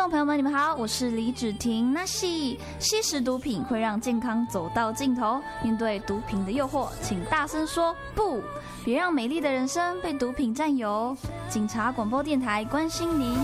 众朋友们，你们好，我是李芷婷。那吸食毒品会让健康走到尽头，面对毒品的诱惑，请大声说不，别让美丽的人生被毒品占有。警察广播电台关心您。